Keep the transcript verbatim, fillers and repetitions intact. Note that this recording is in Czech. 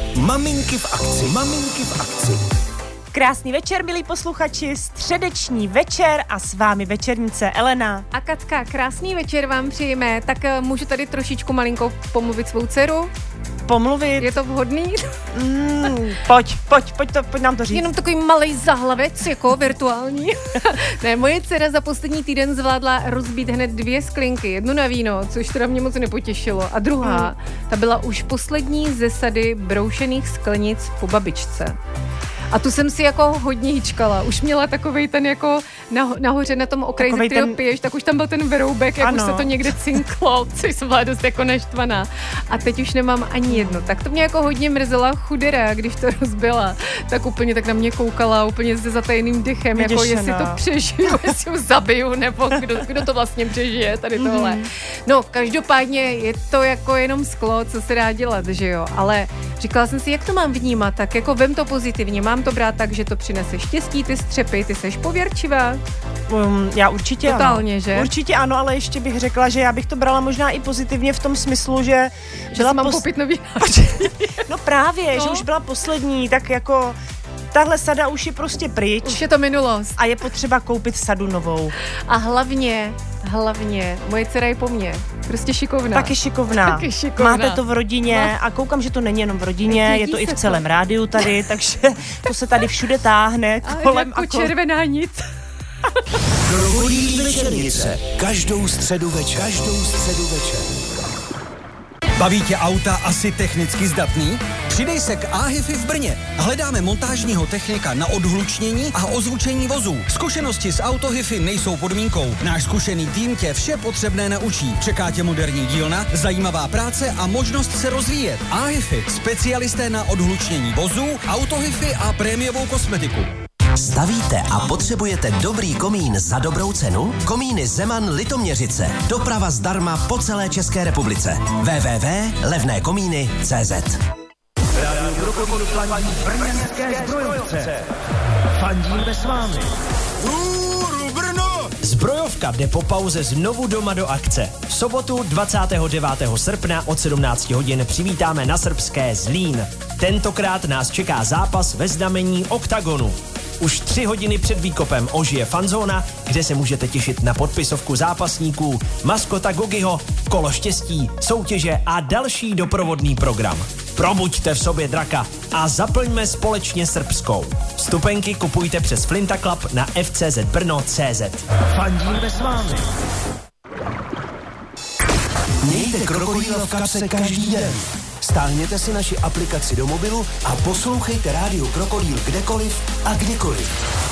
Maminky v akci. Maminky v akci. Krásný večer, milí posluchači, středeční večer a s vámi večernice Elena. A Katka, krásný večer vám přejeme, tak můžu tady trošičku malinko pomluvit svou dceru? Pomluvit? Je to vhodný? Mm, pojď, pojď, pojď, to, pojď nám to říct. Jenom takový malej zahlavec, jako virtuální. Ne, moje dcera za poslední týden zvládla rozbít hned dvě sklinky, jednu na víno, což teda mě moc nepotěšilo, a druhá, mm. ta byla už poslední ze sady broušených sklenic po babičce. A tu jsem si jako hodně hýčkala. Už měla takovej ten jako naho- nahoře na tom okraji, ze kterého ten... piješ, tak už tam byl ten veroubek, jak ano. Už se to někde cinklo, což jsem byla dost jako naštvaná. A teď už nemám ani jedno. Tak to mě jako hodně mrzela chudera, když to rozbila. Tak úplně tak na mě koukala, úplně se zatajeným dechem, Vyděšená. Jako jestli to přežiju, jestli ho zabiju, nebo kdo, kdo to vlastně přežije, tady tohle. Mm. No, každopádně je to jako jenom sklo, co se dá dělat, že jo. Ale říkala jsem si, jak to mám vnímat, tak jako vem to pozitivně, mám to brát tak, že to přinese štěstí, ty střepy, ty seš pověrčivá? Um, já určitě Totálně, ano. že? Určitě ano, ale ještě bych řekla, že já bych to brala možná i pozitivně v tom smyslu, že... Že mám pos... koupit nový No právě, no. Že už byla poslední, tak jako... Tahle sada už je prostě pryč. Už je to minulost. A je potřeba koupit sadu novou. A hlavně, hlavně, moje dcera je po mně. Prostě šikovná. Taky šikovná. Taky šikovná. Máte to v rodině a koukám, že to není jenom v rodině, je to i v celém rádiu tady, takže to se tady všude táhne kolem. Jako a kol... červená nic. Krokodýlí večernice. Každou středu večer. Každou středu večer. Baví tě auta asi technicky zdatný? Přidej se k A-Hi-Fi v Brně. Hledáme montážního technika na odhlučnění a ozvučení vozů. Zkušenosti s Auto-Hi-Fi nejsou podmínkou. Náš zkušený tým tě vše potřebné naučí. Čeká tě moderní dílna, zajímavá práce a možnost se rozvíjet. A-Hi-Fi, specialisté na odhlučnění vozů, Auto-Hi-Fi a prémiovou kosmetiku. Stavíte a potřebujete dobrý komín za dobrou cenu? Komíny Zeman Litoměřice. Doprava zdarma po celé České republice. w w w tečka levné komíny tečka cé zet. Rádio Krokodýl fandí brněnské zbrojovce. Fandíme s vámi. Hůru Brno! Zbrojovka jde po pauze znovu doma do akce. V sobotu dvacátého devátého srpna od sedmnáct hodin přivítáme na srbské Zlín. Tentokrát nás čeká zápas ve znamení oktagonu. Už tři hodiny před výkopem ožije fanzóna, kde se můžete těšit na podpisovku zápasníků, maskota Gogiho, kolo štěstí, soutěže a další doprovodný program. Probuďte v sobě draka a zaplňme společně srbskou. Vstupenky kupujte přes Flinta Club na f c z brno tečka cé zet. Fandíme s vámi. Mějte Krokodýla v kapse každý den. Stáhněte si naši aplikaci do mobilu a poslouchejte Rádio Krokodýl kdekoliv a kdykoliv.